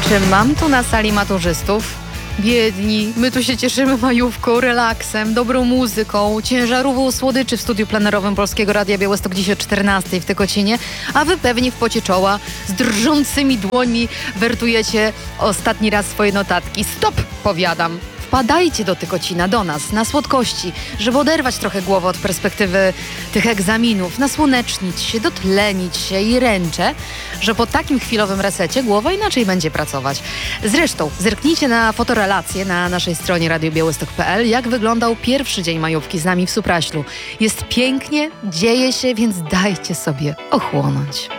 Czy mam tu na sali maturzystów? Biedni, my tu się cieszymy majówką, relaksem, dobrą muzyką, ciężarówką słodyczy w studiu plenerowym Polskiego Radia Białystok dziś o 14 w Tykocinie, a wy pewnie w pocie czoła z drżącymi dłońmi wertujecie ostatni raz swoje notatki. Stop, powiadam. Wpadajcie do Tykocina, do nas, na słodkości, żeby oderwać trochę głowę od perspektywy tych egzaminów, nasłonecznić się, dotlenić się i ręczę, że po takim chwilowym resecie głowa inaczej będzie pracować. Zresztą zerknijcie na fotorelację na naszej stronie radiobiałystok.pl, jak wyglądał pierwszy dzień majówki z nami w Supraślu. Jest pięknie, dzieje się, więc dajcie sobie ochłonąć.